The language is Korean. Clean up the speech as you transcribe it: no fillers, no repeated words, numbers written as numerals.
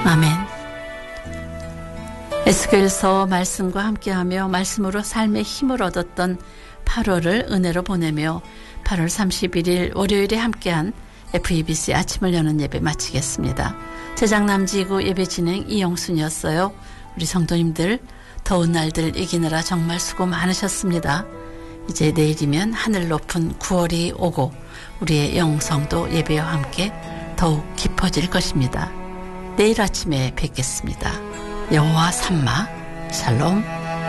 아멘. 에스겔서 말씀과 함께하며 말씀으로 삶의 힘을 얻었던 8월을 은혜로 보내며 8월 31일 월요일에 함께한 FEBC 아침을 여는 예배 마치겠습니다. 제작남지구 예배 진행 이영순이었어요. 우리 성도님들 더운 날들 이기느라 정말 수고 많으셨습니다. 이제 내일이면 하늘 높은 9월이 오고 우리의 영성도 예배와 함께 더욱 깊어질 것입니다. 내일 아침에 뵙겠습니다. 여호와 삼마 샬롬.